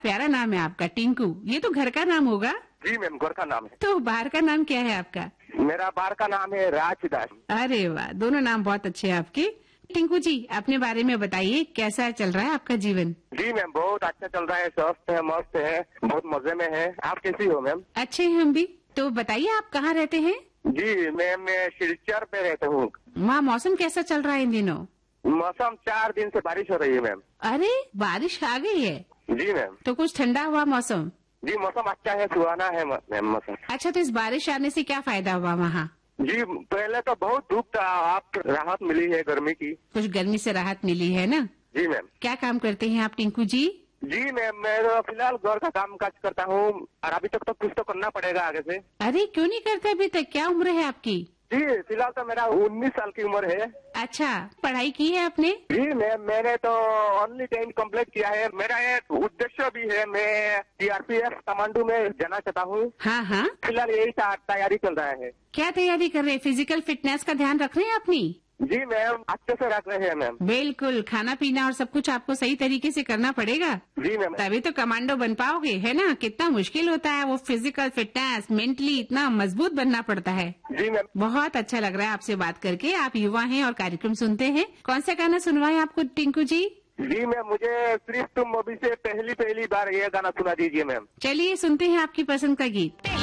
प्यारा नाम है आपका, टिंकू। ये तो घर का नाम होगा। जी मैम, घर का नाम है। तो बाहर का नाम क्या है आपका? मेरा बाहर का नाम है राजदास। अरे वाह, दोनों नाम बहुत अच्छे हैं आपके। टिंकू जी, अपने बारे में बताइए, कैसा चल रहा है आपका जीवन? जी मैम, बहुत अच्छा चल रहा है, स्वस्थ है, मस्त है, बहुत मजे में है। आप कैसी हो मैम? अच्छे हैं हम भी। तो बताइए, आप कहाँ रहते हैं? जी मैम, मैं सिलचर पे रहता हूँ। वहाँ मौसम कैसा चल रहा है इन दिनों? मौसम 4 दिन से बारिश हो रही है मैम। अरे, बारिश आ गई है? जी मैम। तो कुछ ठंडा हुआ मौसम? जी, मौसम अच्छा है, सुहाना है मैम मौसम। अच्छा, तो इस बारिश आने से क्या फायदा हुआ वहाँ? जी, पहले तो बहुत धूप था, आप राहत मिली है गर्मी की। कुछ गर्मी से राहत मिली है ना? जी मैम। क्या काम करते हैं आप टिंकू जी? जी मैम, मैं तो फिलहाल घर का काम काज करता हूँ, और अभी तक तो कुछ तो करना पड़ेगा आगे से। अरे, क्यों नहीं करते अभी तक? क्या उम्र है आपकी? जी, फिलहाल तो मेरा 19 साल की उम्र है। अच्छा, पढ़ाई की है आपने? जी मैम, मैंने तो ओनली 10 कंप्लीट किया है। मेरा एक उद्देश्य भी है, मैं सीआरपीएफ कमांडो में जाना चाहता हूँ। हाँ हाँ। फिलहाल यही तैयारी चल रहा है। क्या तैयारी कर रहे हैं? फिजिकल फिटनेस का ध्यान रख रहे हैं अपनी? जी मैम, अच्छे से रख रहे हैं मैम। बिल्कुल, खाना पीना और सब कुछ आपको सही तरीके से करना पड़ेगा। जी मैम। तभी तो कमांडो बन पाओगे, है ना? कितना मुश्किल होता है वो फिजिकल फिटनेस, मेंटली इतना मजबूत बनना पड़ता है। जी मैम। बहुत अच्छा लग रहा है आपसे बात करके। आप युवा हैं और कार्यक्रम सुनते हैं। कौन सा गाना सुनवाएं आपको टिंकू जी? जी मैम, मुझे सिर्फ तुम मूवी से पहली बार ये गाना सुना दीजिए मैम। चलिए, सुनते हैं आपकी पसंद का गीत।